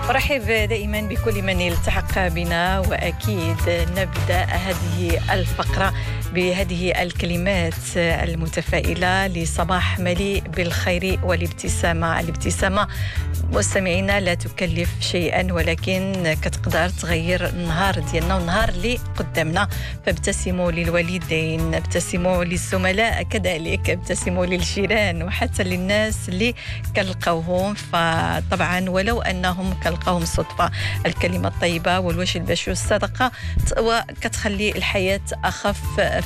أرحب دائما بكل من يلتحق بنا، وأكيد نبدأ هذه الفقرة بهذه الكلمات المتفائلة لصباح مليء بالخير والابتسامة. الابتسامة مستمعينا لا تكلف شيئا، ولكن كتقدر تغير النهار ديالنا والنهار اللي قدامنا. فابتسموا للوالدين، ابتسموا للزملاء، كذلك ابتسموا للجيران وحتى للناس اللي كنلقاوهم. فطبعا ولو أنهم كنلقاوهم صدفة، الكلمة الطيبة والوجه البشوش الصدقة وكتخلي الحياة أخف